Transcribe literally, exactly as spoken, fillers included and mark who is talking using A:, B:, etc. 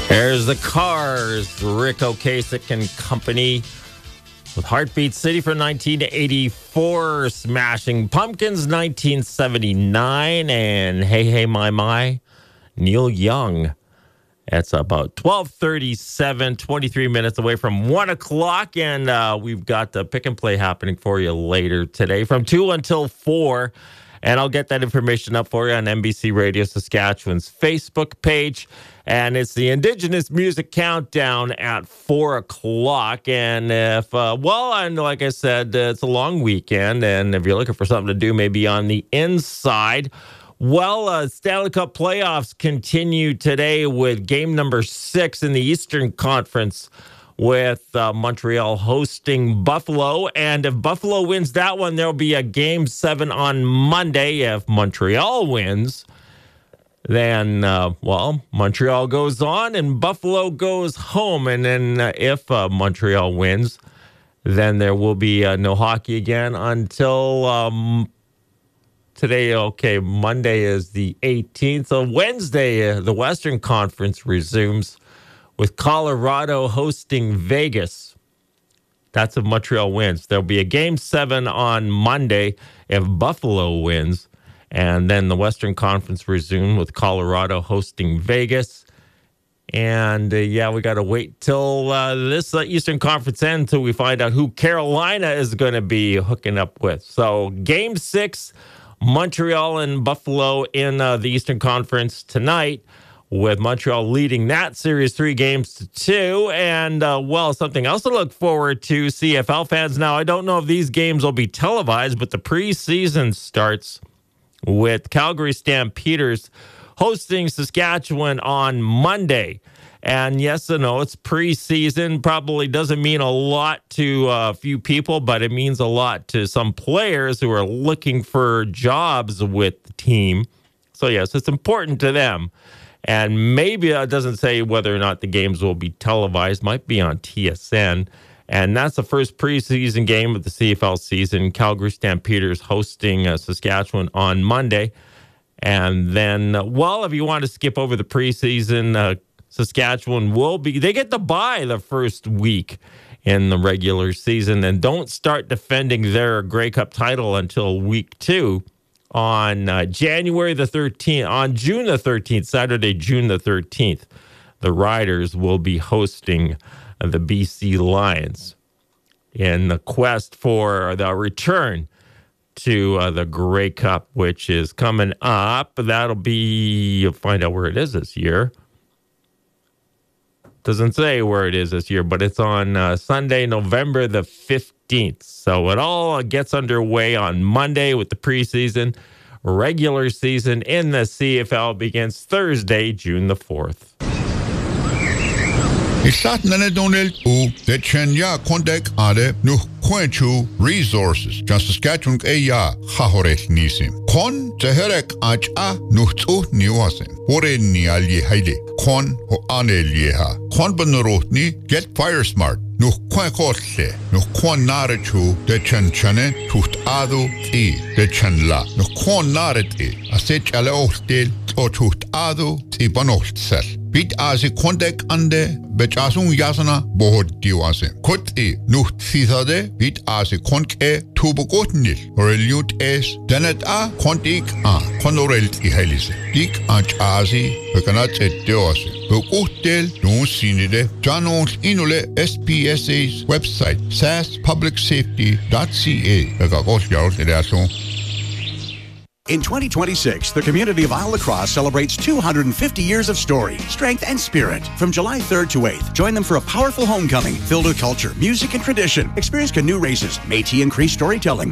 A: There's the Cars, Rick Ocasek and Company with Heartbeat City from nineteen eighty-four, Smashing Pumpkins nineteen seventy-nine, and Hey Hey My My, Neil Young. It's about twelve thirty-seven, twenty-three minutes away from one o'clock, and uh, we've got the pick and play happening for you later today from two until four. And I'll get that information up for you on N B C Radio Saskatchewan's Facebook page. And it's the Indigenous Music Countdown at four o'clock. And if, uh, well, and like I said, uh, it's a long weekend. And if you're looking for something to do, maybe on the inside, well, uh, Stanley Cup playoffs continue today with game number six in the Eastern Conference, with uh, Montreal hosting Buffalo. And if Buffalo wins that one, there'll be a game seven on Monday. If Montreal wins, then, uh, well, Montreal goes on and Buffalo goes home. And then uh, if uh, Montreal wins, then there will be uh, no hockey again until um, today. Okay, Monday is the eighteenth. So Wednesday, uh, the Western Conference resumes with Colorado hosting Vegas. That's if Montreal wins. There'll be a game seven on Monday if Buffalo wins. And then the Western Conference resumes with Colorado hosting Vegas. And, uh, yeah, we got to wait till uh, this uh, Eastern Conference ends until we find out who Carolina is going to be hooking up with. So game six, Montreal and Buffalo in uh, the Eastern Conference tonight, with Montreal leading that series three games to two. And, uh, well, something else to look forward to, C F L fans. Now, I don't know if these games will be televised, but the preseason starts with Calgary Stampeders hosting Saskatchewan on Monday. And yes and no, it's preseason. Probably doesn't mean a lot to a few people, but it means a lot to some players who are looking for jobs with the team. So, yes, it's important to them. And maybe it doesn't say whether or not the games will be televised. Might be on T S N. And that's the first preseason game of the C F L season. Calgary Stampeders hosting uh, Saskatchewan on Monday. And then, uh, well, if you want to skip over the preseason, uh, Saskatchewan will be, they get to bye the first week in the regular season and don't start defending their Grey Cup title until week two. On uh, January the thirteenth, on June the thirteenth, Saturday, June the thirteenth, the Riders will be hosting uh, the B C Lions in the quest for the return to uh, the Grey Cup, which is coming up. That'll be, you'll find out where it is this year. Doesn't say where it is this year, but it's on uh, Sunday, November the fifteenth. So it all gets underway on Monday with the preseason. Regular season in the C F L begins Thursday, June the fourth.
B: Isat nane donel u de chenya kontek ade nu kwenchu resources. Just Saskatchewan eya khahorek nisim. Kon teherek acha nuhtu niwasen. Hore ni ali haile. Kon ho anelieha. Kon benrotni get fire smart. Nu kwen kotle. Nu kon nare chu de chen chane tuht adu ti de chen la. Nu kon nare ti. Aset ale ohtel o tuht adu ti banohtsel. Bit asi kontek ande bechasun yasana bohod diwase. Kotti nuht thithade bit asi konke tubukotnil. Oreliut es denet a kontik a konorelt i helise. Dik ach asi bekanat et diwase. Bekotel nun sinide janons inule S P S A's website sas public safety dot c a. Begakos yarot edason.
C: In twenty twenty-six, the community of Isle Lacrosse celebrates two hundred fifty years of story, strength, and spirit. From July third to eighth, join them for a powerful homecoming filled with culture, music, and tradition. Experience canoe races, Métis and Cree storytelling,